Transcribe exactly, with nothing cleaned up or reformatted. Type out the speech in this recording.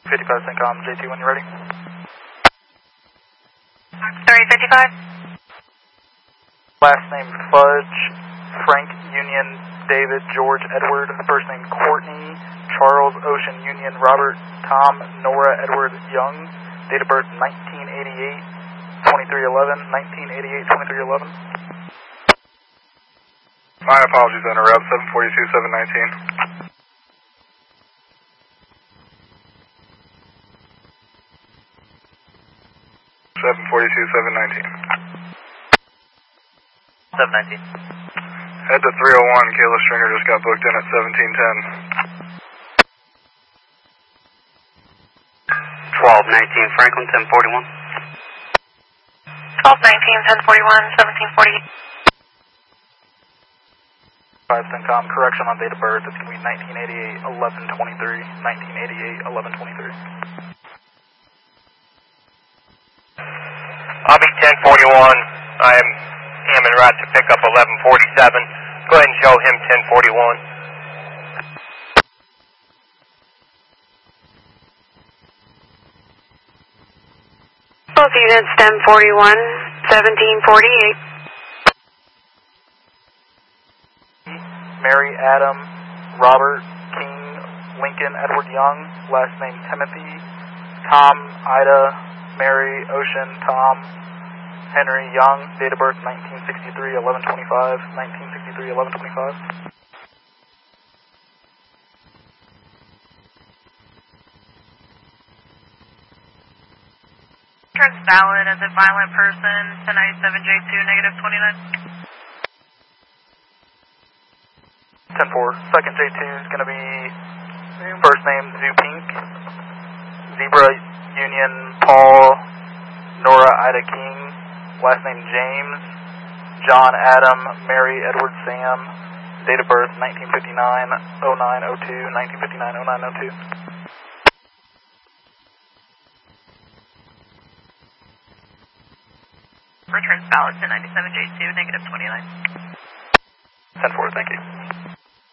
fifty-five CENTCOM, J two when you're ready. three fifty-five. Last name Fudge, Frank Union David George Edward. First name Courtney Charles Ocean Union Robert Tom Nora Edward Young. Date of birth nineteen eighty-eight, twenty-three eleven, nineteen eighty-eight, twenty-three eleven. My apologies, owner route seven forty-two, seven nineteen. seven forty-two, seven nineteen. seven nineteen. Head to three oh one, Kayla Stringer just got booked in at seventeen ten. twelve nineteen, Franklin, ten forty-one. twelve nineteen, ten forty-one, seventeen forty-eight. five CENTCOM, correction on date of birth. It's going to be nineteen eighty-eight, eleven twenty-three. nineteen eighty-eight, eleven twenty-three. I'll be ten forty-one. I am am en route to pick up eleven forty-seven. Go ahead and show him ten forty-one. Both units, ten forty-one, seventeen forty-eight. Mary Adam Robert King Lincoln Edward Young. Last name Timothy. Tom Ida Mary Ocean Tom Henry Young. Date of birth nineteen sixty-three, eleven twenty-five. nineteen sixty-three, eleven twenty-five. Turns valid as a violent person, ten ninety-seven J two, negative twenty-nine. ten four. Second J two is going to be first name Zoo Pink. Zebra Union Paul Nora Ida King. Last name James. John Adam Mary Edward Sam. Date of birth nineteen fifty-nine, oh nine oh two. nineteen fifty-nine, oh nine oh two. Returns valid, ten ninety-seven J two, negative twenty-nine. ten four, thank you.